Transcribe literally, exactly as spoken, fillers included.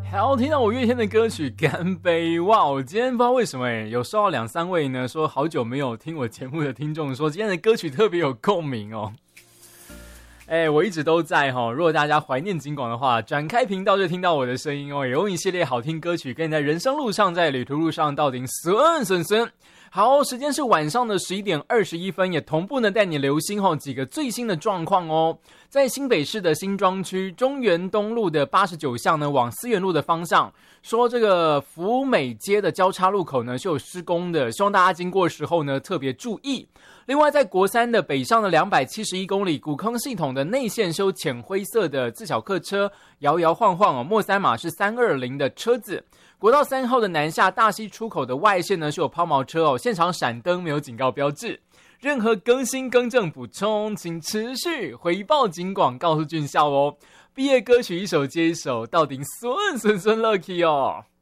好，听到五月天的歌曲《干杯》哇！我今天不知道为什么哎，有收到两三位呢说好久没有听我节目的听众说今天的歌曲特别有共鸣哦。哎，我一直都在哈、哦，如果大家怀念警广的话，转开频道就听到我的声音哦，也用一系列好听歌曲跟你在人生路上，在旅途路上到底顺顺顺。好，时间是晚上的十一点二十一分，也同步呢带你留心哈、哦、几个最新的状况哦。在新北市的新庄区中原东路的八十九巷呢，往思源路的方向，说这个福美街的交叉路口呢是有施工的，希望大家经过的时候呢特别注意。另外，在国三的北上的两百七十一公里古坑系统的内线修浅灰色的自小客车摇摇晃晃哦，末三码是三二零的车子。国道三号的南下大溪出口的外线呢是有抛锚车哦，现场闪灯没有警告标志。任何更新更正补充，请持续回报警广告诉俊孝哦。毕业歌曲一首接一首，到底顺顺顺 lucky 哦。